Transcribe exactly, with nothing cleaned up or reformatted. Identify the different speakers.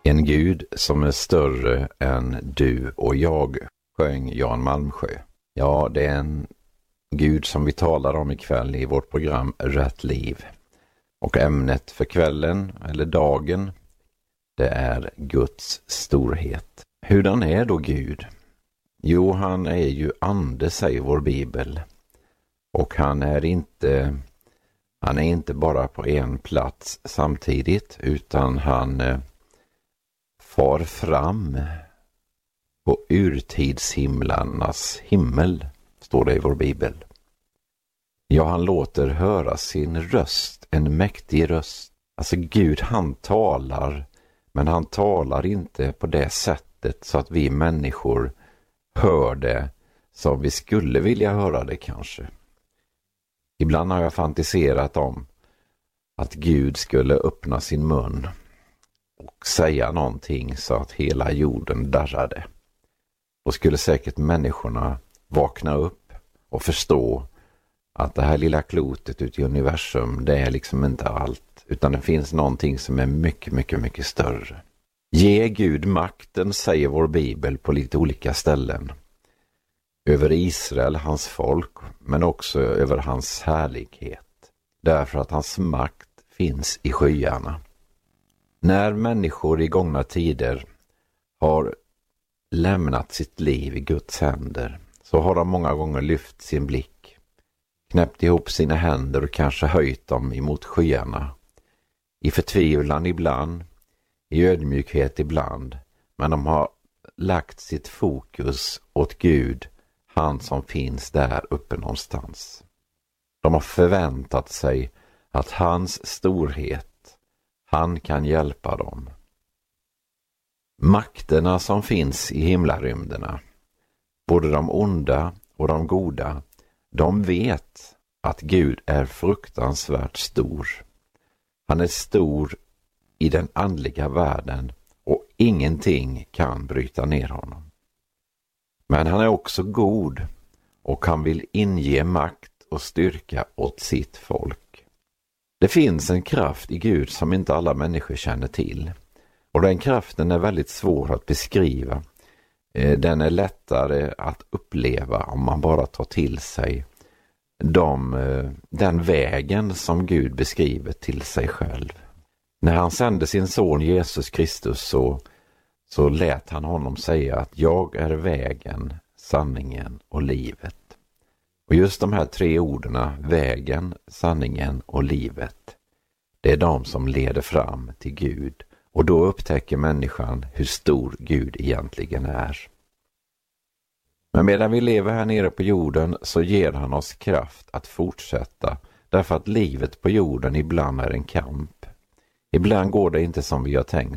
Speaker 1: En Gud som är större än du och jag, sjöng Jan Malmsjö. Ja, det är en Gud som vi talar om ikväll i vårt program Rätt liv. Och ämnet för kvällen, eller dagen, det är Guds storhet. Hurdan är då Gud? Jo, han är ju ande, säger vår bibel. Och han är inte, han är inte bara på en plats samtidigt, utan han eh, far fram på urtidshimlarnas himmel, står det i vår bibel. Ja, han låter höra sin röst, en mäktig röst. Alltså Gud, han talar, men han talar inte på det sättet så att vi människor hör det som vi skulle vilja höra det kanske. Ibland har jag fantiserat om att Gud skulle öppna sin mun och säga någonting så att hela jorden darrade. Då skulle säkert människorna vakna upp och förstå att det här lilla klotet ute i universum, det är liksom inte allt, utan det finns någonting som är mycket, mycket, mycket större. Ge Gud makten, säger vår bibel på lite olika ställen. Över Israel, hans folk, men också över hans härlighet. Därför att hans makt finns i skyarna. När människor i gångna tider har lämnat sitt liv i Guds händer, så har de många gånger lyft sin blick, knäppt ihop sina händer och kanske höjt dem emot skyarna. I förtvivlan ibland, i ödmjukhet ibland, men de har lagt sitt fokus åt Gud, han som finns där uppe någonstans. De har förväntat sig att hans storhet, han kan hjälpa dem. Makterna som finns i himlarymderna, både de onda och de goda, de vet att Gud är fruktansvärt stor. Han är stor i den andliga världen och ingenting kan bryta ner honom. Men han är också god och han vill inge makt och styrka åt sitt folk. Det finns en kraft i Gud som inte alla människor känner till. Och den kraften är väldigt svår att beskriva. Den är lättare att uppleva om man bara tar till sig de, den vägen som Gud beskriver till sig själv. När han sände sin son Jesus Kristus så, så lät han honom säga att jag är vägen, sanningen och livet. Och just de här tre orden, vägen, sanningen och livet, det är de som leder fram till Gud. Och då upptäcker människan hur stor Gud egentligen är. Men medan vi lever här nere på jorden så ger han oss kraft att fortsätta. Därför att livet på jorden ibland är en kamp. Ibland går det inte som vi har tänkt